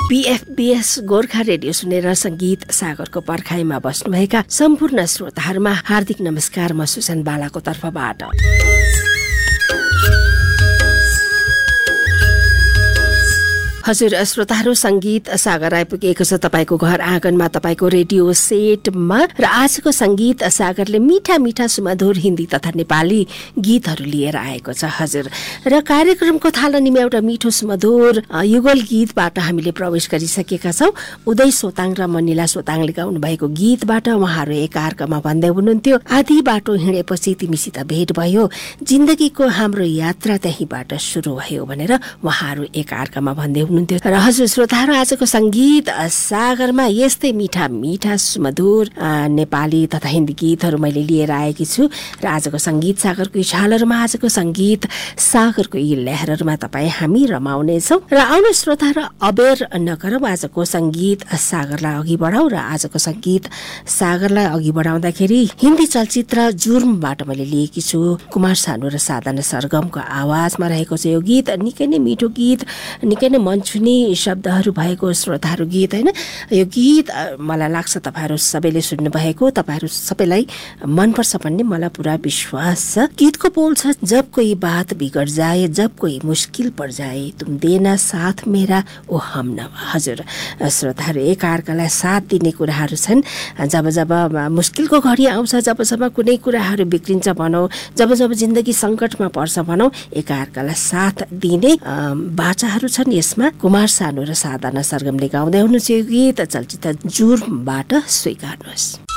बीएफबीएस Gorkha radio सुनेर संगीत सागरको पर्खाइमा बस्नुभएका सम्पूर्ण श्रोताहरूमा हार्दिक नमस्कार। म सुसन बालाको तर्फबाट। हजुर श्रोताहरू, संगीत सागर आइपुगेको छ तपाईको घर आँगनमा, तपाईको रेडियो सेटमा। र आजको संगीत सागरले मीठा मीठा सुमधुर हिन्दी तथा नेपाली गीतहरू लिएर आएको छ। हजुर, र कार्यक्रमको थालनीमा एउटा मिठो सुमधुर युगल गीतबाट हामीले प्रवेश गरिसकेका छौँ। उदय सोताङ र मनिला सोताङले गाउनु भएको गीतबाट उहाँहरू एकअर्कामा भन्दै हुनुहुन्थ्यो, आधी बाटो हिँडेपछि तिमीसित भेट भयो, जिन्दगीको हाम्रो यात्रा त्यहीबाट सुरु भयो भनेर उहाँहरू एकअर्कामा भन्दै हुनुहुन्थ्यो। र हजुर श्रोताहरू, आजको संगीत सागरमा यस्तै मीठा मीठा सुमधुर नेपाली तथा हिन्दी गीतहरू मैले लिएर आएकी छु। र आजको संगीत सागरको इशालहरूमा, आजको संगीत सागरको यी लहरहरूमा तपाईँ हामी रमाउनेछौँ। र आउनु श्रोताहरू, अबेर नगरौँ, आजको संगीत सागरलाई अघि बढाउँ। र आजको संगीत सागरलाई अघि बढाउँदाखेरि हिन्दी चलचित्र जुर्मबाट मैले लिएकी छु। कुमार सानु र साधना सरगमको आवाजमा रहेको छ यो गीत। निकै नै मिठो गीत, निकै नै मन छुने शब्दहरू भएको श्रोताहरू गीत होइन। यो गीत मलाई लाग्छ तपाईँहरू सबैले सुन्नुभएको, तपाईँहरू सबैलाई मनपर्छ भन्ने मलाई पुरा विश्वास छ। गीतको बोल छ, जब कोही बात बिगड़ जाए, जब कोई मुश्किल पड़ जाए, तुम देना साथ मेरा ओ हमनवा। हजुर श्रोताहरू, एकअर्कालाई साथ दिने कुराहरू छन्। जब जब मुस्किलको घडी आउँछ, जब जब कुनै कुराहरू बिग्रिन्छ भनौँ, जब जब जिन्दगी सङ्कटमा पर्छ भनौँ, एकअर्कालाई साथ दिने बाचाहरू छन् यसमा। कुमार सानु र साधना सरगमले गाउँदै हुनुहुन्छ यो गीत। चलचित्र जुर्मबाट स्वीकार्नुहोस्।